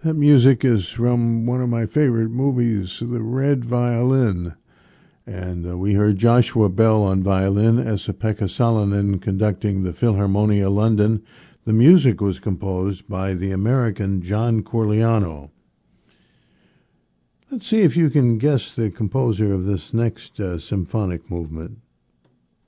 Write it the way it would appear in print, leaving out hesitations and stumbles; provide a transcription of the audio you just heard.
That music is from one of my favorite movies, The Red Violin. And we heard Joshua Bell on violin, Esa-Pekka Salonen conducting the Philharmonia London. The music was composed by the American John Corigliano. Let's see if you can guess the composer of this next symphonic movement.